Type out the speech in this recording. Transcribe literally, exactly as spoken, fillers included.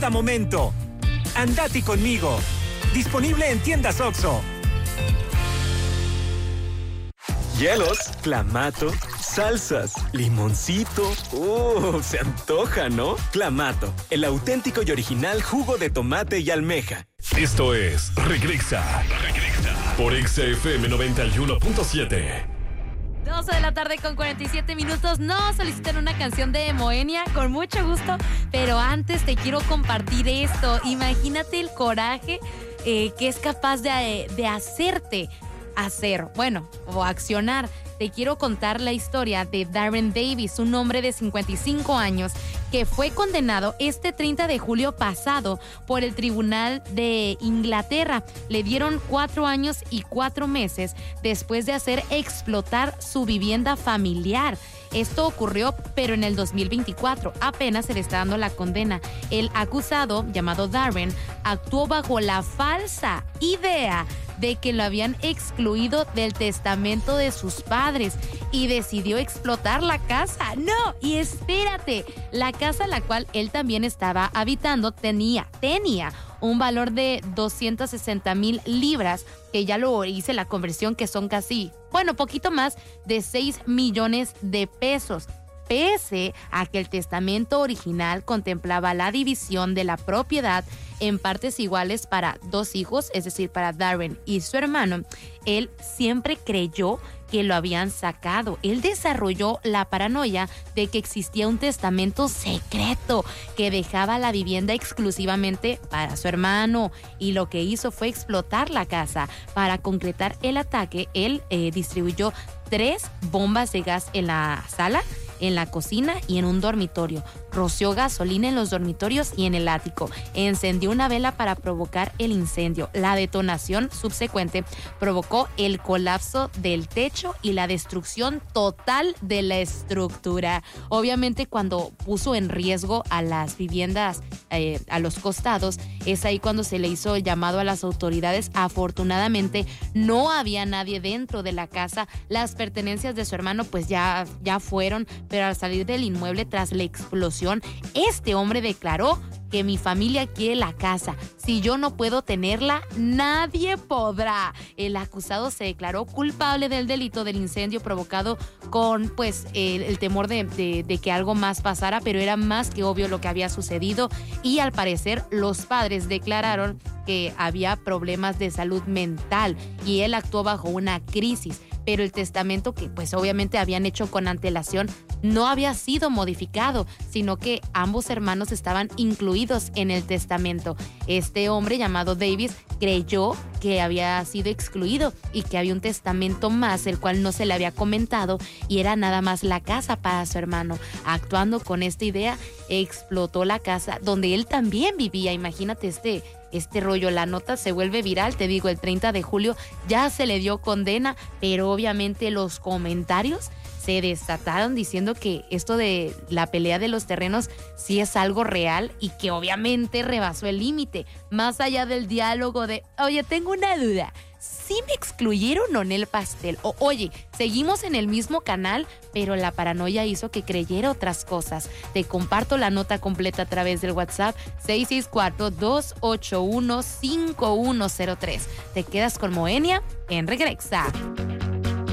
cada momento. Andati conmigo. Disponible en tiendas OXXO. Hielos, clamato, salsas, limoncito. ¡Uh! Se antoja, ¿no? Clamato, el auténtico y original jugo de tomate y almeja. Esto es Regresa. Regresa. Por X F M noventa y uno punto siete. doce de la tarde con cuarenta y siete minutos. No solicitan una canción de Moenia, con mucho gusto. Pero antes te quiero compartir esto. Imagínate el coraje eh, que es capaz de, de hacerte hacer, bueno, o accionar. Te quiero contar la historia de Darren Davis, un hombre de cincuenta y cinco años que fue condenado este treinta de julio pasado por el Tribunal de Inglaterra. Le dieron cuatro años y cuatro meses después de hacer explotar su vivienda familiar. Esto ocurrió, pero en el dos mil veinticuatro, apenas se le está dando la condena. El acusado, llamado Darren, actuó bajo la falsa idea de que lo habían excluido del testamento de sus padres y decidió explotar la casa. No, y espérate, la casa en la cual él también estaba habitando tenía, tenía un valor de doscientas sesenta mil libras, que ya lo hice la conversión, que son casi, bueno, poquito más de seis millones de pesos. Pese a que el testamento original contemplaba la división de la propiedad en partes iguales para dos hijos, es decir, para Darren y su hermano, él siempre creyó que lo habían sacado. Él desarrolló la paranoia de que existía un testamento secreto que dejaba la vivienda exclusivamente para su hermano, y lo que hizo fue explotar la casa. Para concretar el ataque, él eh, distribuyó tres bombas de gas en la sala, en la cocina y en un dormitorio. Roció gasolina en los dormitorios y en el ático. Encendió una vela para provocar el incendio. La detonación subsecuente provocó el colapso del techo y la destrucción total de la estructura. Obviamente, cuando puso en riesgo a las viviendas eh, a los costados, es ahí cuando se le hizo el llamado a las autoridades. Afortunadamente, no había nadie dentro de la casa. Las pertenencias de su hermano pues ya, ya fueron, pero al salir del inmueble tras la explosión, este hombre declaró que mi familia quiere la casa. Si yo no puedo tenerla, nadie podrá. El acusado se declaró culpable del delito del incendio provocado con pues el, el temor de, de, de que algo más pasara, pero era más que obvio lo que había sucedido, y al parecer los padres declararon que había problemas de salud mental y él actuó bajo una crisis. Pero el testamento, que pues obviamente habían hecho con antelación, no había sido modificado, sino que ambos hermanos estaban incluidos en el testamento. Este hombre llamado Davis creyó que había sido excluido y que había un testamento más, el cual no se le había comentado, y era nada más la casa para su hermano. Actuando con esta idea, explotó la casa donde él también vivía. Imagínate este... Este rollo, la nota se vuelve viral, te digo, el treinta de julio ya se le dio condena, pero obviamente los comentarios se desataron diciendo que esto de la pelea de los terrenos sí es algo real y que obviamente rebasó el límite, más allá del diálogo de, oye, tengo una duda, ¿sí me excluyeron o en el pastel? O oye, seguimos en el mismo canal, pero la paranoia hizo que creyera otras cosas. Te comparto la nota completa a través del WhatsApp seis seis cuatro, dos ocho uno, cinco uno cero tres. Te quedas con Moenia en Regresa.